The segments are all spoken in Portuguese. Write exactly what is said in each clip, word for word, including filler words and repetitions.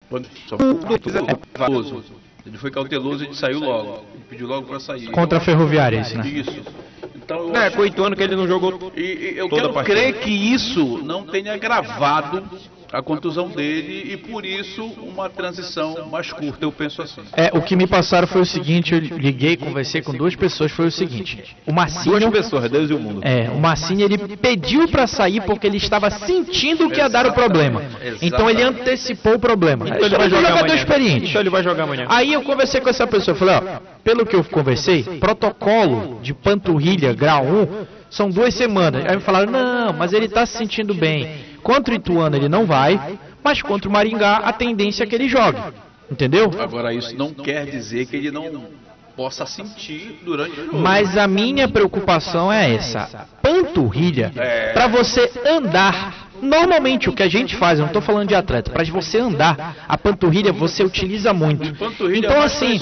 Só cauteloso. Ele foi cauteloso e saiu logo. Ele pediu logo para sair. Contra a Ferroviária, isso, né? Isso. Então, eu é, acho... com oito anos que ele não jogou. E, e eu quero crer que isso não tenha agravado a contusão dele e por isso uma transição mais curta, eu penso assim. É, o que me passaram foi o seguinte, eu liguei, conversei com duas pessoas, foi o seguinte, o Marcinho... Duas pessoas, Deus e o mundo. É, o Marcinho, ele pediu pra sair porque ele estava sentindo que ia dar o problema. Exatamente. Então ele antecipou o problema. Então ele vai jogar amanhã. Experiente. Então ele vai jogar amanhã. Aí eu conversei com essa pessoa, falei, ó, pelo que eu conversei, protocolo de panturrilha grau um são duas semanas. Aí me falaram, não, mas ele tá se sentindo bem. Contra o Ituano ele não vai, mas contra o Maringá a tendência é que ele jogue, entendeu? Agora isso não quer dizer que ele não possa sentir durante o jogo. Mas a minha preocupação é essa, panturrilha, é... para você andar, normalmente o que a gente faz, eu não estou falando de atleta, para você andar, a panturrilha você utiliza muito. Então assim,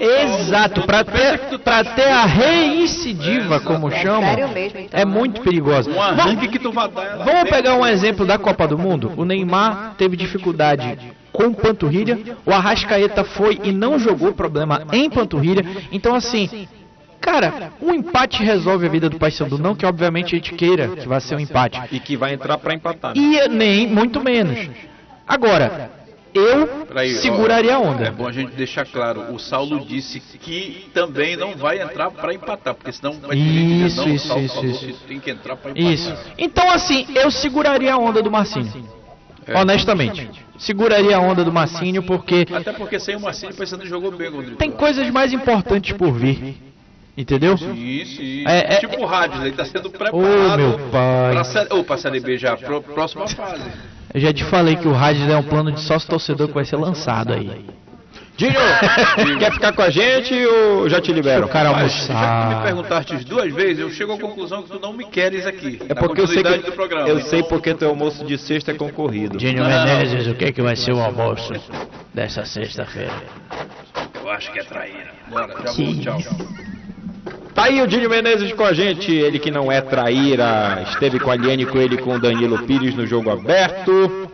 exato, para ter, pra ter a reincidiva, é, como chamam, é muito perigosa. Um arranque que tu vai dar. Vamos pegar um exemplo da Copa do Mundo, o Neymar teve dificuldade com panturrilha, o Arrascaeta foi e não jogou, problema em panturrilha. Então assim, cara, um empate resolve a vida do Paysandu, não que obviamente a gente queira que vai ser um empate. E que vai entrar para empatar. Né? E nem, muito menos. Agora, eu aí, seguraria ó, a onda. É bom a gente deixar claro, o Saulo disse que também não vai entrar para empatar, porque senão vai ter gente isso, não, isso, o isso, isso. Que tem que entrar para empatar. Isso. Então assim, eu seguraria a onda do Marcinho. É. Honestamente, seguraria a onda do Marcinho porque... Até porque sem o Marcinho, pensando que jogou bem, Rodrigo. Tem coisas mais importantes por vir, entendeu? Sim, sim. É, é, tipo o rádio, ele está sendo preparado. Ô, meu pai. Ou para a Série B já, pro, próxima fase. Eu já te falei que o rádio é um plano de sócio-torcedor que vai ser lançado aí. Dinho, quer ficar com a gente ou já te liberam? O cara almoçar. Já que me perguntaste duas vezes, eu chego à conclusão que tu não me queres aqui. É porque eu sei que do programa. Eu sei porque teu almoço de sexta é concorrido. Dinho Menezes, o que é que vai ser o almoço dessa sexta-feira? Eu acho que é traíra. Bora, já vou, tchau. Tá aí o Dinho Menezes com a gente, ele que não é traíra, esteve com a Liane Coelho e com o Danilo Pires no Jogo Aberto.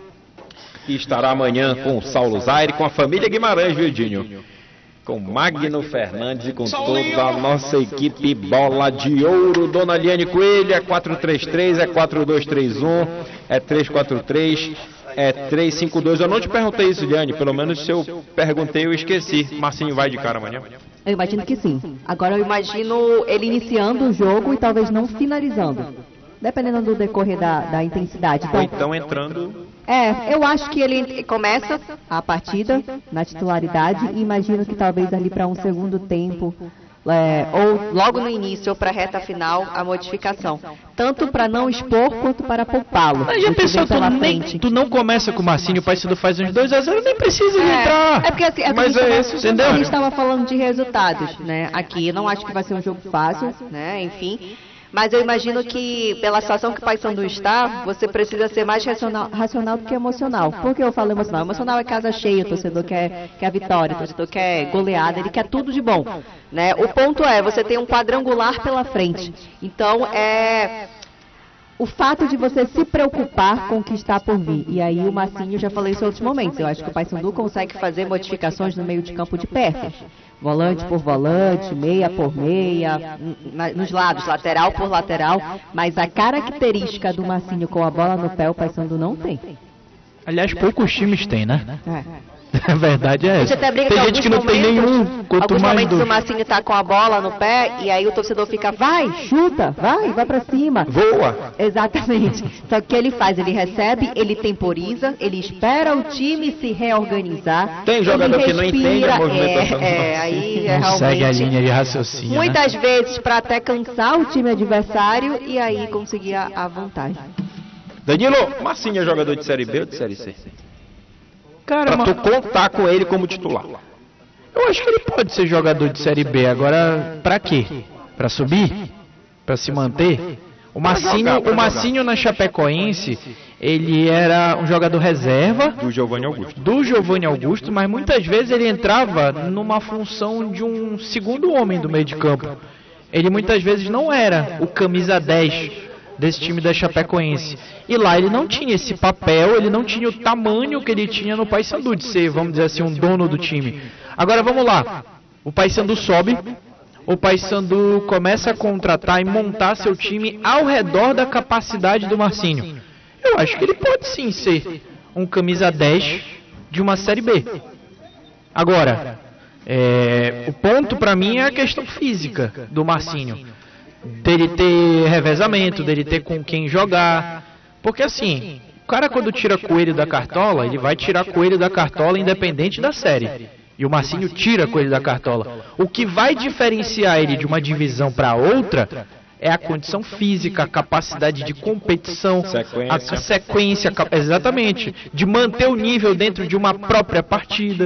E estará amanhã com o Saulo Zaire, com a família Guimarães, viu, Dinho? Com Magno Fernandes e com Saulinho. Toda a nossa equipe Bola de Ouro. Dona Liane Coelho, é quatro três três, é quatro dois três um, é três quatro três, é três cinco dois. Eu não te perguntei isso, Liane, pelo menos se eu perguntei eu esqueci. Marcinho vai de cara amanhã? Eu imagino que sim. Agora eu imagino ele iniciando o jogo e talvez não finalizando. Dependendo do decorrer da, da intensidade. Então, Ou então entrando... É, eu acho que ele começa a partida na titularidade e imagino que talvez ali para um segundo tempo, é, ou logo no início ou para a reta final, a modificação. Tanto para não expor quanto para poupá-lo. Mas já pensou, tu, nem, tu não começa com o Marcinho, o Paysandu faz uns dois a zero, nem precisa de é, entrar. É porque assim, é mas é esse, entendeu? A gente estava falando de resultados, né? Aqui eu não acho que vai ser um jogo fácil, né? Enfim... Mas eu imagino que, pela situação que o Paysandu está, você precisa ser mais racional, racional do que emocional. Por que eu falo emocional? Emocional é casa cheia, o torcedor quer, quer vitória, o torcedor quer goleada, ele quer tudo de bom. Né? O ponto é, você tem um quadrangular pela frente. Então, é... o fato de você se preocupar com o que está por vir. E aí o Marcinho, já falei isso em outros momentos, eu acho que o Paysandu consegue fazer modificações no meio de campo de perto. Volante por volante, meia por meia, nos lados, lateral por lateral, mas a característica do Marcinho com a bola no pé, o Paysandu não tem. Aliás, poucos times têm, né? É. A verdade é essa. Tem gente que não tem nenhum, quanto alguns mais momentos do... o Marcinho tá com a bola no pé e aí o torcedor fica, vai, chuta, vai, vai pra cima. Voa. Exatamente. Só que o que ele faz? Ele recebe, ele temporiza, ele espera o time se reorganizar. Tem jogador que não entende a movimentação. É, é aí é não realmente... segue a linha de raciocínio, muitas né? vezes para até cansar o time adversário e aí conseguir a, a vantagem. Danilo, Marcinho é jogador de Série B ou de Série C? Cara, pra tu contar com ele como titular. Eu acho que ele pode ser jogador de Série B. Agora, pra quê? Pra subir? Pra se manter? O Marcinho, o Marcinho na Chapecoense, ele era um jogador reserva do Giovanni Augusto. Do Giovanni Augusto, mas muitas vezes ele entrava numa função de um segundo homem do meio de campo. Ele muitas vezes não era o camisa dez desse time da Chapecoense. E lá ele não tinha esse papel, ele não tinha o tamanho que ele tinha no Paysandu, de ser, vamos dizer assim, um dono do time. Agora vamos lá, o Paysandu sobe, o Paysandu começa a contratar e montar seu time ao redor da capacidade do Marcinho. Eu acho que ele pode sim ser um camisa dez de uma Série B. Agora, é, o ponto para mim é a questão física do Marcinho. Dele ter revezamento, dele ter com quem jogar. Porque assim, o cara quando tira coelho da cartola, ele vai tirar coelho da cartola independente da série. E o Marcinho tira coelho da cartola. O que vai diferenciar ele de uma divisão para outra é a condição física, a capacidade de competição, sequência. a sequência, exatamente, de manter o nível dentro de uma própria partida.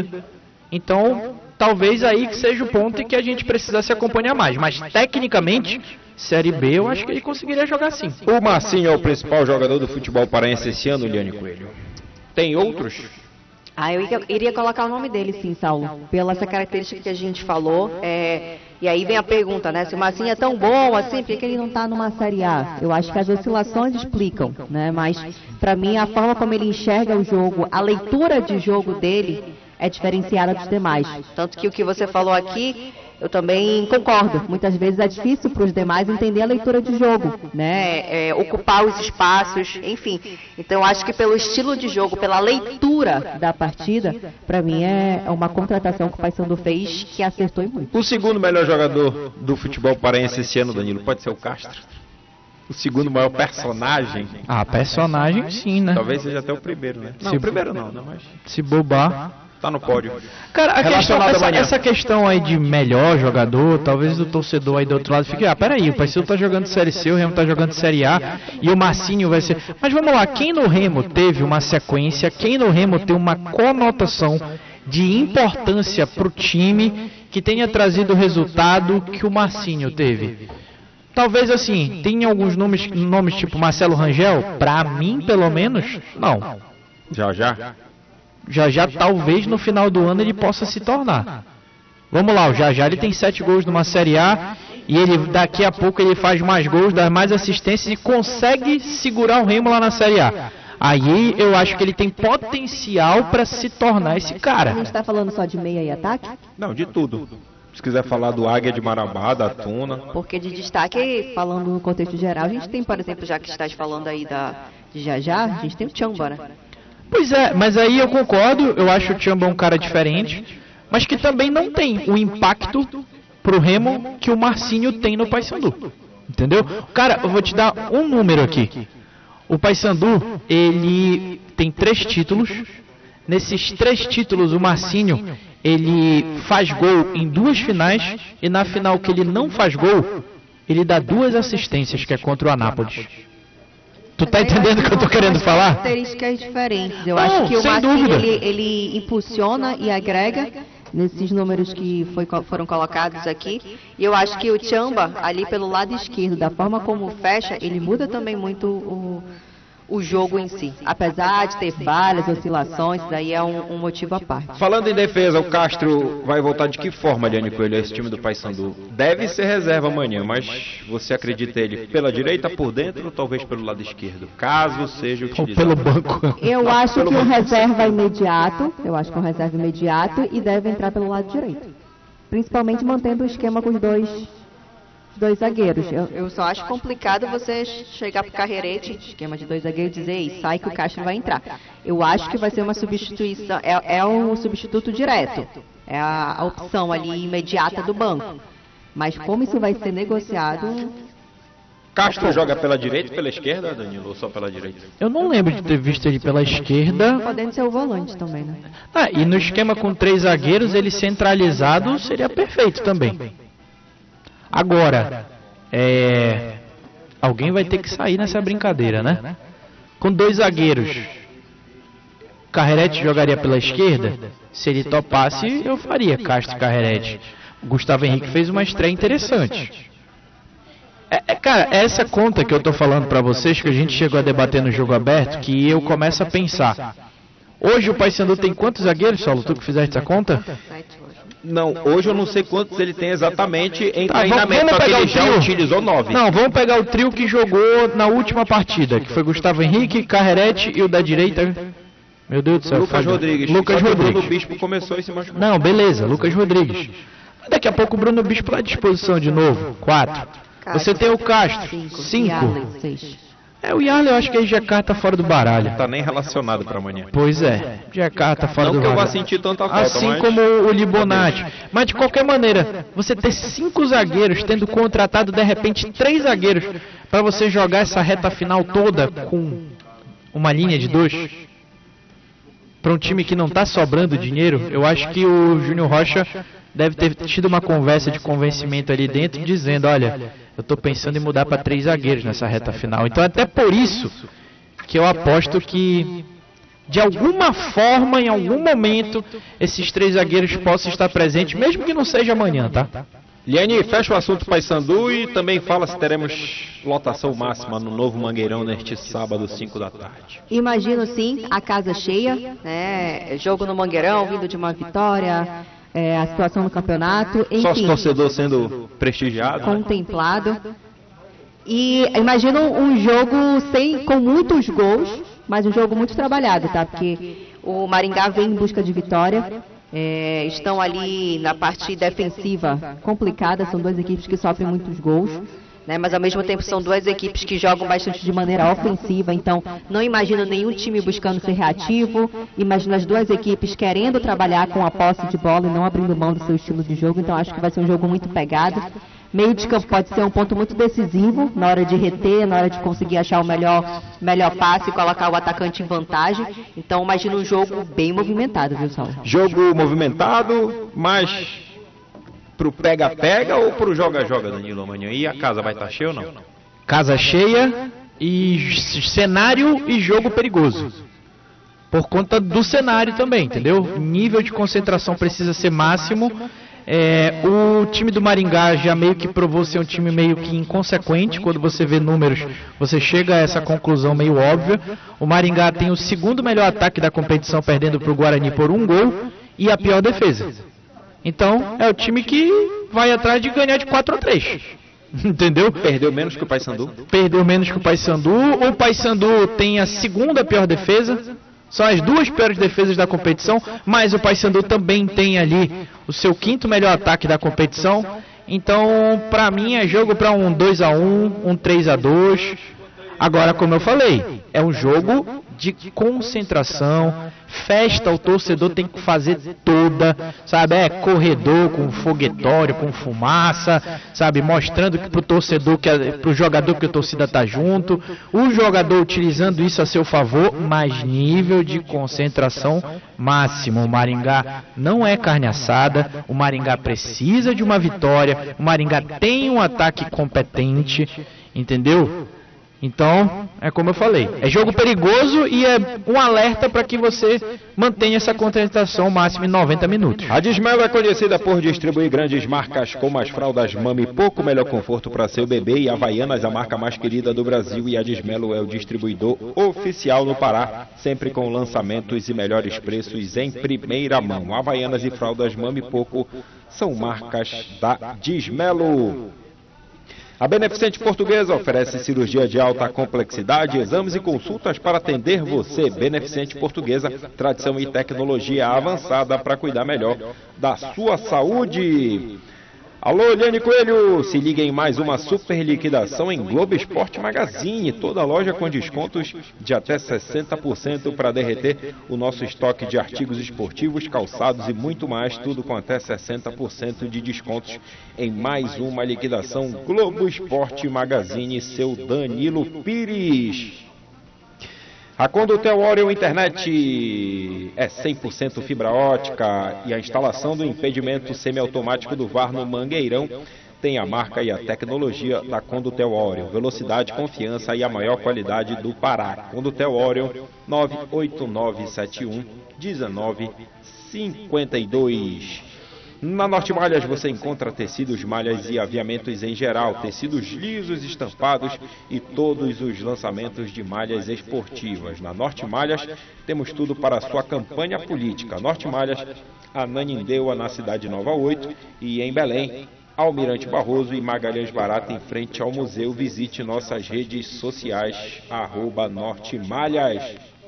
Então, talvez aí que seja o ponto em que a gente precisasse acompanhar mais. Mas, tecnicamente, Série B, eu acho que ele conseguiria jogar sim. O Marcinho é o principal jogador do futebol paraense esse ano, Liane Coelho. Tem outros? Ah, eu iria, iria colocar o nome dele sim, Saulo. Pela essa característica que a gente falou. É, e aí vem a pergunta, né? Se o Marcinho é tão bom assim, por que ele não está numa Série A? Eu acho que as oscilações explicam, né? Mas, para mim, a forma como ele enxerga o jogo, a leitura de jogo dele é diferenciada dos demais. Tanto que o que você falou aqui, eu também concordo. Muitas vezes é difícil para os demais entender a leitura de jogo, né? É, ocupar os espaços, enfim. Então, acho que pelo estilo de jogo, pela leitura da partida, para mim é uma contratação que o Paysandu fez que acertou e muito. O segundo melhor jogador do futebol paraense esse ano, Danilo, pode ser o Castro? O segundo maior personagem? Ah, personagem sim, né? Talvez seja até o primeiro, né? Não, se o primeiro não, não, mas... Se bobar... Tá no pódio. Cara, a questão, essa, essa questão aí de melhor jogador, talvez o torcedor aí do outro lado fique, ah, peraí, o Paysandu tá jogando Série C, o Remo tá jogando Série A e o Marcinho vai ser... Mas vamos lá, quem no Remo teve uma sequência, quem no Remo tem uma conotação de importância pro time que tenha trazido o resultado que o Marcinho teve? Talvez assim, tem alguns nomes, nomes tipo Marcelo Rangel, pra mim pelo menos, não. Já, já. Já já talvez no final do ano ele possa se tornar. Vamos lá, o Já Já ele tem sete gols numa Série A e ele daqui a pouco ele faz mais gols, dá mais assistências e consegue segurar o Remo lá na Série A. Aí eu acho que ele tem potencial para se tornar esse cara. A gente está falando só de meia e ataque? Não, de tudo. Se quiser falar do Águia de Marabá, da Tuna. Porque de destaque, falando no contexto geral, a gente tem, por exemplo, já que estás falando aí da, de Já Já, a gente tem o Tchamba, né? Pois é, mas aí eu concordo, eu acho o Tchamba um cara diferente, mas que também não tem o impacto pro Remo que o Marcinho tem no Paysandu, entendeu? Cara, eu vou te dar um número aqui. O Paysandu, ele tem três títulos, nesses três títulos o Marcinho, ele faz gol em duas finais, e na final que ele não faz gol, ele dá duas assistências, que é contra o Anápolis. Tu tá entendendo o que eu tô querendo falar? Características diferentes. Eu Não, acho que o Marcinho, ele, ele impulsiona e agrega nesses números que foi, foram colocados aqui. E eu acho que o Tchamba, ali pelo lado esquerdo, da forma como fecha, ele muda também muito o, o jogo em si. Apesar de ter várias oscilações, isso daí é um, um motivo à parte. Falando em defesa, o Castro vai voltar de que forma, Liane Coelho, a esse time do Paysandu? Deve ser reserva amanhã, mas você acredita ele pela direita, por dentro ou talvez pelo lado esquerdo? Caso seja utilizado. Ou pelo banco. Eu acho que o reserva imediato, eu acho que o reserva imediato e deve entrar pelo lado direito. Principalmente mantendo o esquema com os dois... dois zagueiros. Eu, eu só acho complicado você chegar pro Carrerete, esquema de dois zagueiros, e dizer, ei, sai que o Castro vai entrar. Eu acho que vai ser uma substituição, é, é um substituto direto, é a, a opção ali imediata do banco. Mas como isso vai ser negociado... Castro joga pela direita e pela esquerda, Danilo, ou só pela direita? Eu não lembro de ter visto ele pela esquerda. Podendo ser o volante também, né? Ah, e no esquema com três zagueiros, ele centralizado seria perfeito também. Agora, é... alguém vai ter que sair nessa brincadeira, né? Com dois zagueiros, Carrerete jogaria pela esquerda? Se ele topasse, eu faria Castro e Carrerete. Gustavo Henrique fez uma estreia interessante. É, é, cara, essa conta que eu tô falando pra vocês, que a gente chegou a debater no jogo aberto, que eu começo a pensar. Hoje o Paysandu tem quantos zagueiros, Saulo? Tu que fizeste essa conta? Não, hoje eu não sei quantos ele tem exatamente em Tá, treinamento, vamos só que pegar ele o já trio. utilizou nove. Não, vamos pegar o trio que jogou na última partida, que foi Gustavo Henrique, Carrerete e o da direita... Meu Deus do céu. Lucas falhou. Rodrigues. Lucas Só que o Rodrigues. Bruno Bispo começou e se machucou. Não, beleza, Lucas Rodrigues. Daqui a pouco o Bruno Bispo à disposição de novo. Quatro. Você tem o Castro. Cinco. Yarley, seis. É, o Yarley eu acho que aí já carta fora do baralho. Tá nem relacionado pra amanhã. Pois é, já carta fora Não do que eu baralho. vá sentir tanta falta, Assim mas... como o Libonati. Mas de qualquer maneira, você ter cinco zagueiros, tendo contratado de repente três zagueiros, para você jogar essa reta final toda com uma linha de dois, para um time que não está sobrando dinheiro, eu acho que o Júnior Rocha deve ter tido uma conversa de convencimento ali dentro, dizendo, olha, eu estou pensando em mudar para três zagueiros nessa reta final. Então até por isso que eu aposto que, de alguma forma, em algum momento, esses três zagueiros possam estar presentes, mesmo que não seja amanhã, tá? Liane, fecha o assunto Paysandu e também fala se teremos lotação máxima no novo Mangueirão neste sábado, cinco da tarde. Imagino sim, a casa cheia, né? Jogo no Mangueirão, vindo de uma vitória, é, a situação no campeonato, enfim. Sócio torcedor sendo prestigiado. Contemplado. E imagino um jogo sem, com muitos gols, mas um jogo muito trabalhado, tá? Porque o Maringá vem em busca de vitória. É, estão ali na parte defensiva complicada, são duas equipes que sofrem muitos gols, né, mas ao mesmo tempo são duas equipes que jogam bastante de maneira ofensiva, então não imagino nenhum time buscando ser reativo, imagino as duas equipes querendo trabalhar com a posse de bola e não abrindo mão do seu estilo de jogo, então acho que vai ser um jogo muito pegado. Meio de campo pode ser um ponto muito decisivo na hora de reter, na hora de conseguir achar o melhor, melhor passe e colocar o atacante em vantagem. Então imagino um jogo bem movimentado, viu, Saulo? Jogo movimentado, mas pro pega-pega ou pro joga-joga, Danilo, amanhã? E a casa vai estar cheia ou não? Casa cheia e cenário e jogo perigoso. Por conta do cenário também, entendeu? Nível de concentração precisa ser máximo. É, o time do Maringá já meio que provou ser um time meio que inconsequente. Quando você vê números, você chega a essa conclusão meio óbvia. O Maringá tem o segundo melhor ataque da competição, perdendo para o Guarani por um gol, e a pior defesa. Então, é o time que vai atrás de ganhar de quatro a três. Entendeu? Perdeu menos que o Paysandu? Perdeu menos que o Paysandu. O Paysandu tem a segunda pior defesa. São as duas piores defesas da competição, mas o Paysandu também tem ali o seu quinto melhor ataque da competição. Então, pra mim, é jogo para um dois a um, um três a dois. Agora, como eu falei, é um jogo de concentração, festa o torcedor tem que fazer toda, sabe, é corredor com foguetório, com fumaça, sabe, mostrando que pro torcedor, que é, pro jogador que a torcida tá junto, o jogador utilizando isso a seu favor, mas nível de concentração máximo. O Maringá não é carne assada, o Maringá precisa de uma vitória, o Maringá tem um ataque competente, entendeu? Então, é como eu falei, é jogo perigoso e é um alerta para que você mantenha essa concentração máxima em noventa minutos. A Dismelo é conhecida por distribuir grandes marcas como as fraldas Mami Pouco, melhor conforto para seu bebê, e Havaianas, a marca mais querida do Brasil, e a Dismelo é o distribuidor oficial no Pará, sempre com lançamentos e melhores preços em primeira mão. Havaianas e fraldas Mami Pouco são marcas da Dismelo. A Beneficente Portuguesa oferece cirurgia de alta complexidade, exames e consultas para atender você. Beneficente Portuguesa, tradição e tecnologia avançada para cuidar melhor da sua saúde. Alô, Liane Coelho, se liga em mais uma super liquidação em Globo Esporte Magazine. Toda loja com descontos de até sessenta por cento para derreter o nosso estoque de artigos esportivos, calçados e muito mais. Tudo com até sessenta por cento de descontos em mais uma liquidação Globo Esporte Magazine. Seu Danilo Pires. A Condutel Orion Internet é cem por cento fibra ótica e a instalação do impedimento semiautomático do V A R no Mangueirão tem a marca e a tecnologia da Condutel Orion. Velocidade, confiança e a maior qualidade do Pará. Condutel Orion nove oito nove sete um um nove cinco dois. Na Norte Malhas você encontra tecidos, malhas e aviamentos em geral, tecidos lisos, estampados e todos os lançamentos de malhas esportivas. Na Norte Malhas temos tudo para a sua campanha política. Norte Malhas, Ananindeua, na Cidade Nova oito, e em Belém, Almirante Barroso e Magalhães Barata, em frente ao museu. Visite nossas redes sociais, arroba Norte Malhas.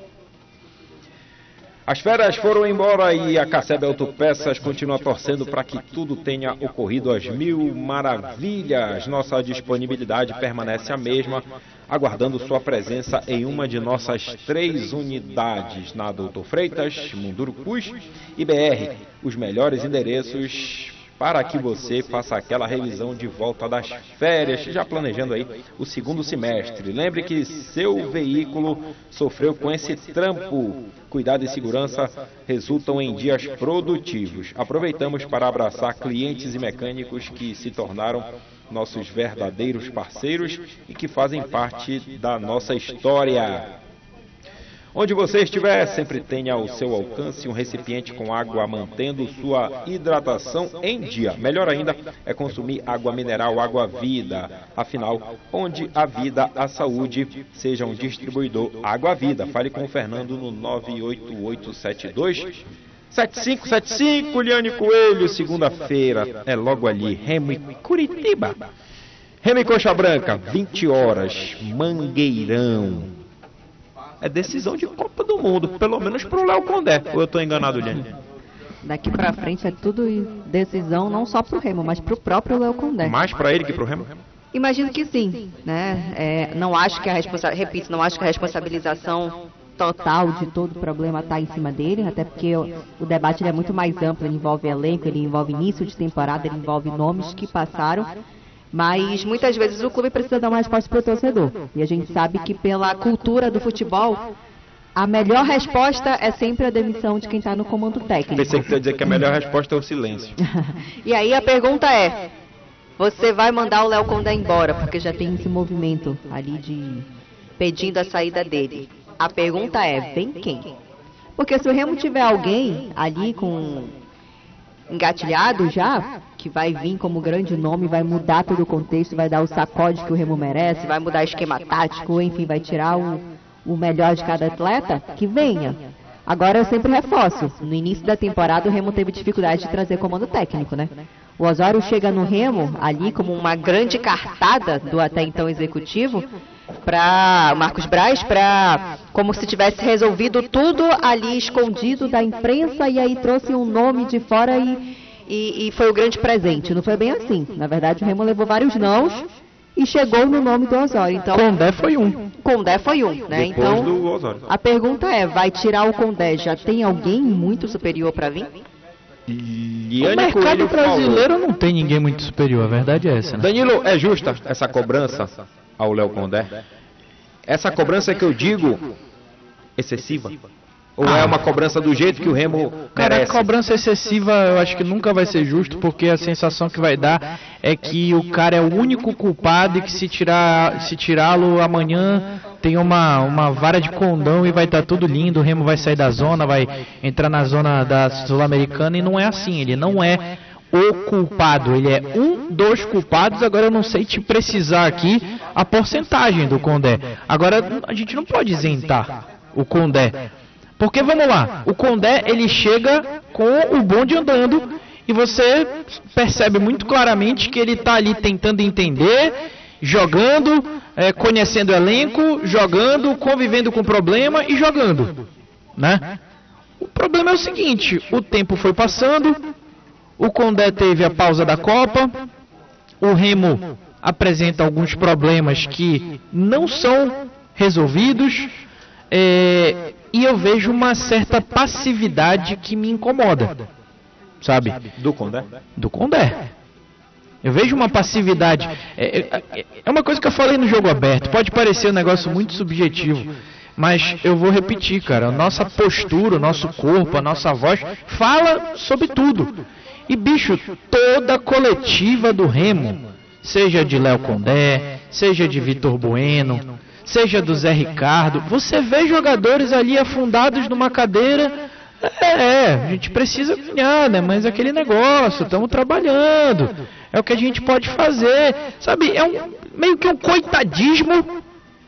As férias foram embora e a Casseb Autopeças continua torcendo para que tudo tenha ocorrido às mil maravilhas. Nossa disponibilidade permanece a mesma, aguardando sua presença em uma de nossas três unidades, na Doutor Freitas, Mundurucus e B R, os melhores endereços para que você faça aquela revisão de volta das férias, já planejando aí o segundo semestre. Lembre que seu veículo sofreu com esse trampo. Cuidado e segurança resultam em dias produtivos. Aproveitamos para abraçar clientes e mecânicos que se tornaram nossos verdadeiros parceiros e que fazem parte da nossa história. Onde você estiver, sempre tenha ao seu alcance um recipiente com água mantendo sua hidratação em dia. Melhor ainda é consumir água mineral Água Vida. Afinal, onde a vida, a saúde, seja um distribuidor Água Vida. Fale com o Fernando no nove oito oito sete dois sete cinco sete cinco. Liane Coelho, segunda-feira, é logo ali, Remo e Curitiba. Remo e Coxa Branca, vinte horas, Mangueirão. É decisão de Copa do Mundo, pelo menos pro Léo Condé. Ou eu tô enganado, Liane? Daqui pra frente é tudo decisão não só pro Remo, mas pro próprio Léo Condé. Mais pra ele que pro Remo? Imagino que sim, né? É, não acho que a responsa... repito, não acho que a responsabilização total de todo o problema está em cima dele, até porque o, o debate ele é muito mais amplo, ele envolve elenco, ele envolve início de temporada, ele envolve nomes que passaram. Mas muitas vezes o clube precisa dar uma resposta para o torcedor. E a gente sabe que pela cultura do futebol, a melhor resposta é sempre a demissão de quem está no comando técnico. Pensei que você ia dizer que a melhor resposta é o silêncio. E aí a pergunta é, você vai mandar o Léo Condé embora, porque já tem esse movimento ali de pedindo a saída dele. A pergunta é, vem quem? Porque se o Remo tiver alguém ali com... engatilhado já, que vai vir como grande nome, vai mudar todo o contexto, vai dar o sacode que o Remo merece, vai mudar o esquema tático, enfim, vai tirar o, o melhor de cada atleta, que venha. Agora eu sempre reforço, no início da temporada o Remo teve dificuldade de trazer comando técnico, né? O Osório chega no Remo, ali como uma grande cartada do até então executivo, para Marcos Braz, para como se tivesse resolvido tudo ali escondido da imprensa, e aí trouxe um nome de fora e, e, e foi o grande presente. Não foi bem assim. Na verdade, o Remo levou vários nãos e chegou no nome do Osório. Então, Condé foi um. Condé foi um, né? Depois então, do Osório. A pergunta é, vai tirar o Condé? Já tem alguém muito superior para vir? O mercado brasileiro não tem ninguém muito superior, a verdade é essa, né? Danilo, é justa essa cobrança ao Léo Condé? Essa cobrança que eu digo excessiva? Ou ah. é uma cobrança do jeito que o Remo Cara, merece? a cobrança excessiva eu acho que nunca vai ser justo, porque a sensação que vai dar é que o cara é o único culpado e que se tirar, se tirá-lo amanhã tem uma, uma vara de condão e vai estar tudo lindo, o Remo vai sair da zona, vai entrar na zona da Sul-Americana, e não é assim, ele não é o culpado, ele é um dos culpados. Agora eu não sei te precisar aqui a porcentagem do Condé. Agora a gente não pode isentar o Condé, porque vamos lá, o Condé ele chega com o bonde andando e você percebe muito claramente que ele está ali tentando entender, jogando, é, conhecendo o elenco, jogando, convivendo com o problema e jogando, né? O problema é o seguinte, o tempo foi passando, o Condé teve a pausa da Copa, o Remo apresenta alguns problemas que não são resolvidos, é, e eu vejo uma certa passividade que me incomoda, sabe? Do Condé? Do Condé. Eu vejo uma passividade. É, é, é uma coisa que eu falei no jogo aberto, pode parecer um negócio muito subjetivo, mas eu vou repetir, cara, a nossa postura, o nosso corpo, a nossa voz fala sobre tudo. E, bicho, toda a coletiva do Remo, seja de Léo Condé, seja de Vitor Bueno, seja do Zé Ricardo, você vê jogadores ali afundados numa cadeira, É, a gente precisa ganhar, né? Mas aquele negócio, estamos trabalhando. É o que a gente pode fazer. Sabe, é um, meio que um coitadismo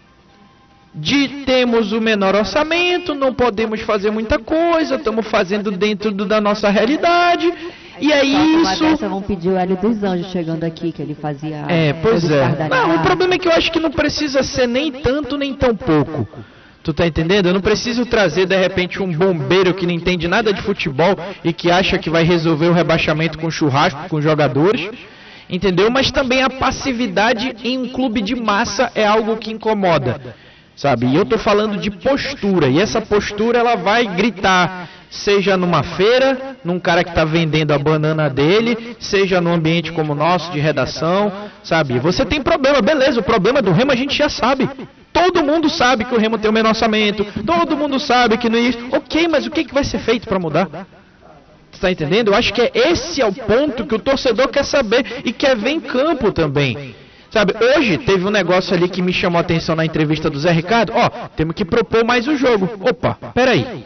de temos o menor orçamento, não podemos fazer muita coisa, estamos fazendo dentro do, da nossa realidade. E é isso. Dessa vão pedir o Hélio dos Anjos chegando aqui, que ele fazia. É, pois é. Não, o problema é que eu acho que não precisa ser nem tanto nem tão pouco. Tu tá entendendo? Eu não preciso trazer de repente um bombeiro que não entende nada de futebol e que acha que vai resolver o rebaixamento com churrasco, com jogadores. Entendeu? Mas também a passividade em um clube de massa é algo que incomoda. Sabe? E eu tô falando de postura. E essa postura ela vai gritar, seja numa feira, num cara que tá vendendo a banana dele, seja num ambiente como o nosso de redação, sabe? Você tem problema, beleza, o problema do Remo a gente já sabe. Todo mundo sabe que o Remo tem o menor orçamento, todo mundo sabe que não é isso. Ok, mas o que, que vai ser feito para mudar? Você está entendendo? Eu acho que é esse é o ponto que o torcedor quer saber e quer ver em campo também. Sabe, hoje teve um negócio ali que me chamou a atenção na entrevista do Zé Ricardo. Ó, oh, temos que propor mais o jogo. Opa, peraí.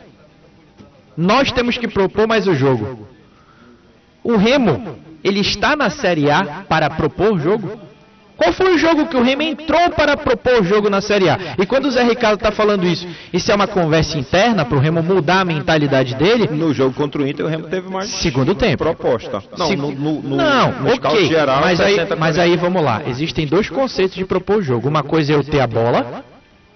Nós temos que propor mais o jogo. O Remo, ele está na Série A para propor o jogo? Qual foi o jogo que o Remo entrou para propor o jogo na Série A? E quando o Zé Ricardo está falando isso, isso é uma conversa interna para o Remo mudar a mentalidade dele? No jogo contra o Inter, o Remo teve mais segundo tempo. Proposta. Não, Seg... no, no, no, não no ok, geral, mas, aí, mas aí vamos lá. Existem dois conceitos de propor o jogo. Uma coisa é eu ter a bola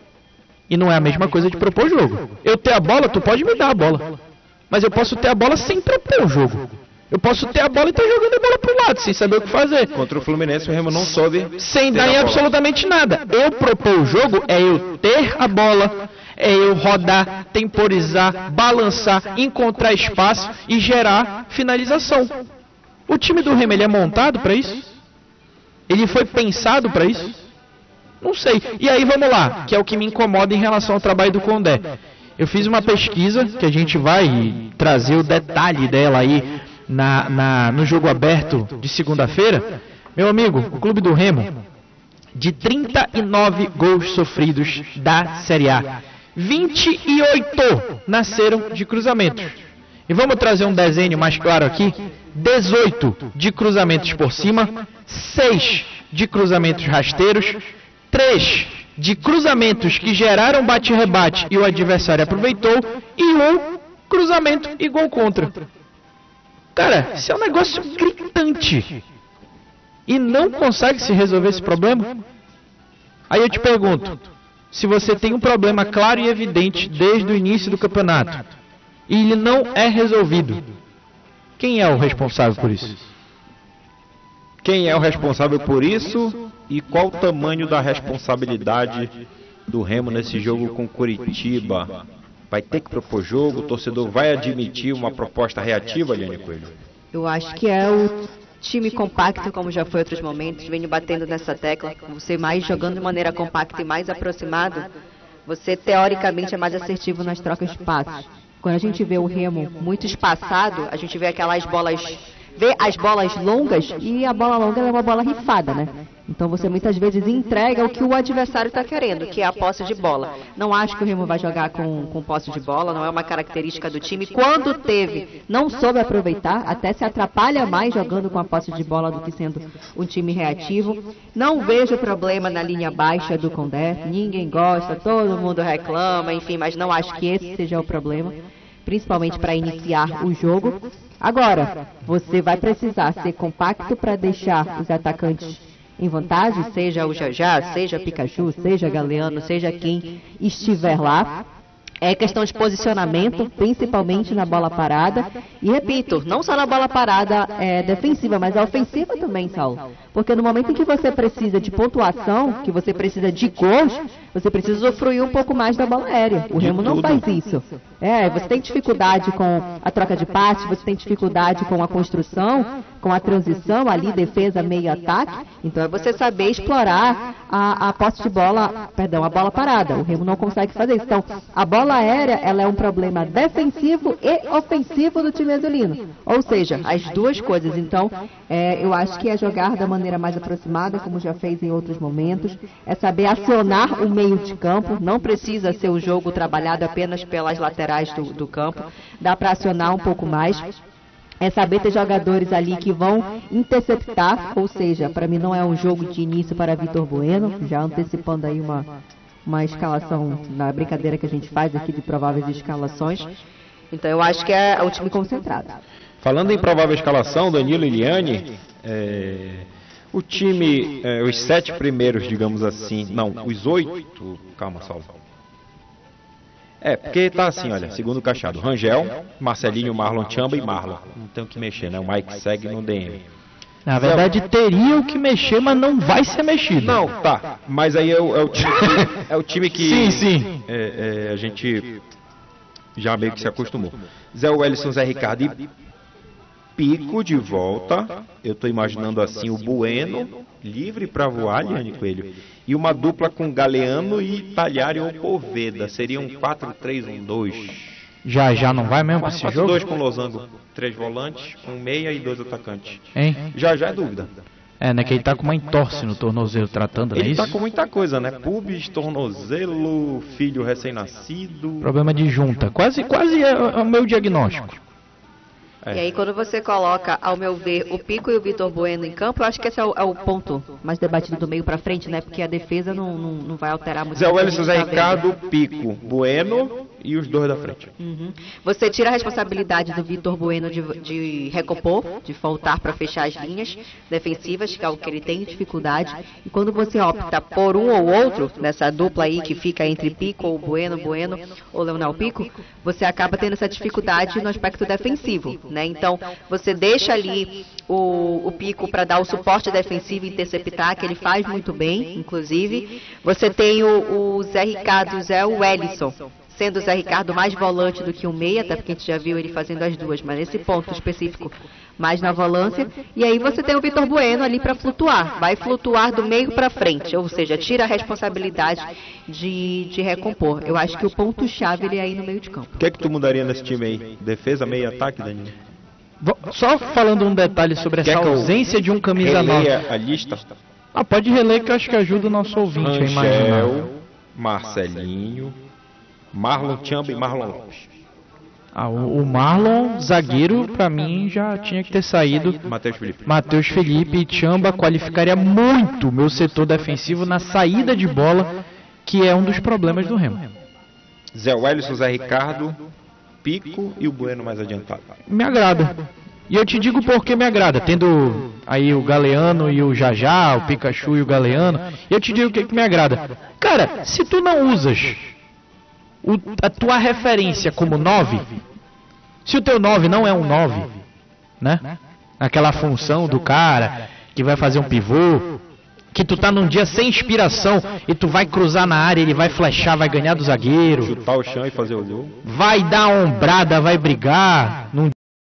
e não é a mesma coisa de propor o jogo. Eu ter a bola, tu pode me dar a bola. Mas eu posso ter a bola sem propor o jogo. Eu posso ter a bola e estar jogando a bola pro lado, sem saber o que fazer. Contra o Fluminense, o Remo não soube. Sem dar em absolutamente nada. Eu propor o jogo é eu ter a bola, é eu rodar, temporizar, balançar, encontrar espaço e gerar finalização. O time do Remo, ele é montado para isso? Ele foi pensado para isso? Não sei. E aí vamos lá, que é o que me incomoda em relação ao trabalho do Condé. Eu fiz uma pesquisa, que a gente vai trazer o detalhe dela aí na, na, no jogo aberto de segunda-feira. Meu amigo, o Clube do Remo, de trinta e nove gols sofridos da Série A, vinte e oito nasceram de cruzamentos. E vamos trazer um desenho mais claro aqui. dezoito de cruzamentos por cima, seis de cruzamentos rasteiros, três de cruzamentos que geraram bate-rebate e o adversário aproveitou, e um cruzamento e gol contra. Cara, isso é um negócio gritante. E não consegue se resolver esse problema? Aí eu te pergunto, se você tem um problema claro e evidente desde o início do campeonato, e ele não é resolvido, quem é o responsável por isso? Quem é o responsável por isso e qual o tamanho da responsabilidade do Remo nesse jogo com Curitiba? Vai ter que propor jogo? O torcedor vai admitir uma proposta reativa, Eliane Coelho? Eu acho que é o time compacto, como já foi em outros momentos, venho batendo nessa tecla. Você mais jogando de maneira compacta e mais aproximado, você teoricamente é mais assertivo nas trocas de passos. Quando a gente vê o Remo muito espaçado, a gente vê aquelas bolas... vê as bolas longas e a bola longa é uma bola rifada, né? Então você muitas vezes entrega o que o adversário está querendo, que é a posse de bola. Não acho que o Remo vai jogar com, com posse de bola, não é uma característica do time. Quando teve, não soube aproveitar, até se atrapalha mais jogando com a posse de bola do que sendo um time reativo. Não vejo problema na linha baixa do Condé, ninguém gosta, todo mundo reclama, enfim, mas não acho que esse seja o problema, principalmente para iniciar o jogo. Agora, você vai precisar ser compacto para deixar os atacantes em vantagem, seja o Jajá, seja Pikachu, seja Galeano, seja quem estiver lá. É questão de posicionamento, principalmente na bola parada. E repito, não só na bola parada é, defensiva, mas a ofensiva também, Saulo. Porque no momento em que você precisa de pontuação, que você precisa de gols, você precisa usufruir um pouco mais da bola aérea. O Remo não faz isso. É, você tem dificuldade com a troca de passe, você tem dificuldade com a construção, com a transição ali, defesa, meio ataque. Então é você saber explorar a, a posse de bola, perdão, a bola parada. O Remo não consegue fazer isso. Então, a bola aérea, ela é um problema defensivo e ofensivo do time azulino. Ou seja, as duas coisas. Então, é, eu acho que é jogar da maneira mais aproximada, como já fez em outros momentos, é saber acionar o meio de campo, não precisa ser o jogo trabalhado apenas pelas laterais do, do campo, dá para acionar um pouco mais. É saber ter jogadores ali que vão interceptar, ou seja, para mim não é um jogo de início para Vitor Bueno, já antecipando aí uma, uma escalação na brincadeira que a gente faz aqui de prováveis escalações. Então eu acho que é o time concentrado. Falando em provável escalação, Danilo e Liane, é, o time, é, os sete primeiros, digamos assim, não, os oito, calma, Saulo. É, porque tá assim, olha, segundo o Cachado, Rangel, Marcelinho, Marlon Chamba e Marlon. Não tem o que mexer, né? O Mike segue no D M. Na verdade, teria o que mexer, mas não vai ser mexido. Não, tá, mas aí é o, é o time que... É o time que sim, sim. É, é, a gente já meio que se acostumou. Zé Wellison, Zé Ricardo e Pico de volta. Eu tô imaginando assim o Bueno livre para voar, Liane Coelho. E uma dupla com Galeano e Talhari ou Poveda. Seria um quatro três um dois. Já, já não vai mesmo pra esse jogo? dois com Losango. Três volantes, um meia e dois atacantes. Hein? Já, já é dúvida. É, né? Que ele tá com uma entorse no tornozelo tratando, não é Ele isso? tá com muita coisa, né? Pubis, tornozelo, filho recém-nascido. Problema de junta. Quase, quase é o meu diagnóstico. É. E aí quando você coloca, ao meu ver, o Pico e o Vitor Bueno em campo, eu acho que esse é o, é o ponto mais debatido do meio para frente, né? Porque a defesa não, não, não vai alterar muito. Zé Wellison, Zé tá Ricardo, Pico, Bueno e os dois da frente. Uhum. Você tira a responsabilidade do Vitor Bueno de, de recompor, de voltar para fechar as linhas defensivas, que é o que ele tem dificuldade. E quando você opta por um ou outro, nessa dupla aí que fica entre Pico ou Bueno, Bueno ou Leonel Pico, você acaba tendo essa dificuldade no aspecto defensivo, né? Então, você deixa ali o, o Pico para dar o suporte defensivo e interceptar, que ele faz muito bem, inclusive. Você tem o, o Zé Ricardo, o Zé Wellison, sendo o Zé Ricardo mais volante do que o meia, até porque a gente já viu ele fazendo as duas, mas nesse ponto específico, mais na volância. E aí você tem o Vitor Bueno ali para flutuar, vai flutuar do meio para frente, ou seja, tira a responsabilidade de, de recompor. Eu acho que o ponto-chave ele é aí no meio de campo. O que é que tu mudaria nesse time aí? Defesa, meio ataque, Danilo? Só falando um detalhe sobre essa ausência de um camisa nove. A lista? Ah, pode reler que eu acho que ajuda o nosso ouvinte a imaginar. Rangel, Marcelinho, Marlon Chamba e Marlon Lopes. Ah, o, o Marlon, zagueiro, pra mim já tinha que ter saído. Matheus Felipe. Matheus Felipe e Chamba qualificaria muito meu setor defensivo na saída de bola, que é um dos problemas do Remo. Zé Wellison, Zé Ricardo, Pico e o Bueno mais adiantado. Me agrada. E eu te digo por que me agrada, tendo aí o Galeano e o Jajá, o Pikachu e o Galeano, e eu te digo o que, que me agrada. Cara, se tu não usas o, a tua referência como nove, se o teu nove não é um nove, né? Aquela função do cara que vai fazer um pivô, que tu tá num dia sem inspiração e tu vai cruzar na área, ele vai flechar, vai ganhar do zagueiro, chutar o chão e fazer o gol, vai dar ombrada, vai brigar, num